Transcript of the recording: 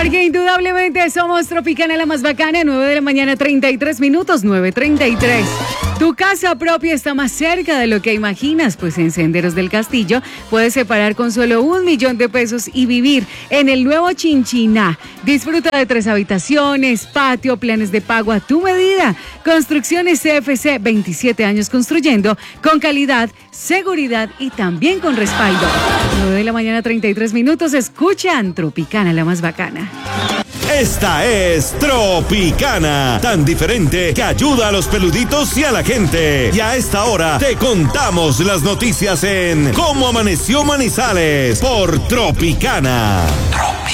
Porque indudablemente somos Tropicana, la más bacana, 9 de la mañana, 33 minutos, 9:33. Tu casa propia está más cerca de lo que imaginas, pues en Senderos del Castillo puedes separar con solo $1.000.000 y vivir en el nuevo Chinchiná. Disfruta de 3 habitaciones, patio, planes de pago a tu medida. Construcciones CFC, 27 años construyendo con calidad, seguridad y también con respaldo. 9 de la mañana, 33 minutos. Escuchan Tropicana, la más bacana. Esta es Tropicana, tan diferente que ayuda a los peluditos y a la gente. Y a esta hora te contamos las noticias en Cómo Amaneció Manizales por Tropicana.